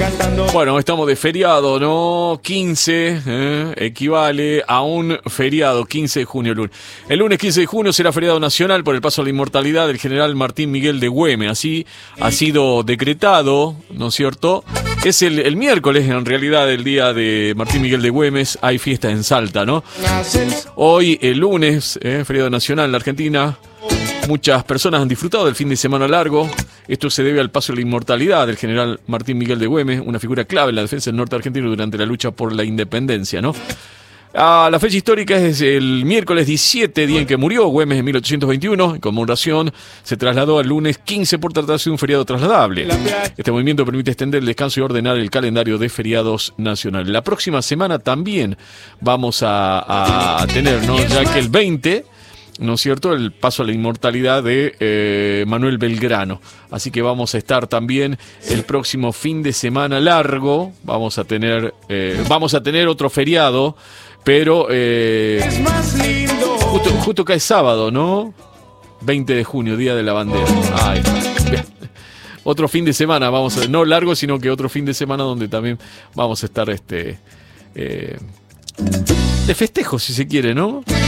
Bueno, estamos de feriado, ¿no? 15 equivale a un feriado, 15 de junio. El lunes 15 de junio será feriado nacional por el paso a la inmortalidad del general Martín Miguel de Güemes. Así ha sido decretado, ¿no es cierto? Es el miércoles, en realidad, el día de Martín Miguel de Güemes. Hay fiesta en Salta, ¿no? Hoy, el lunes, feriado nacional en la Argentina. Muchas personas han disfrutado del fin de semana largo. Esto se debe al paso a la inmortalidad del general Martín Miguel de Güemes, una figura clave en la defensa del norte argentino durante la lucha por la independencia, ¿no? La fecha histórica es el miércoles 17, día en que murió Güemes en 1821. En conmemoración se trasladó al lunes 15 por tratarse de un feriado trasladable. Este movimiento permite extender el descanso y ordenar el calendario de feriados nacionales. La próxima semana también vamos a tener, ¿no? Ya que el 20... ¿no es cierto?, el paso a la inmortalidad de Manuel Belgrano. Así que vamos a estar también el próximo fin de semana largo. Vamos a tener otro feriado, pero justo cae sábado, ¿no? 20 de junio, Día de la Bandera. Ay, bien. Otro fin de semana, no largo, sino que otro fin de semana donde también vamos a estar de festejo, si se quiere, ¿no?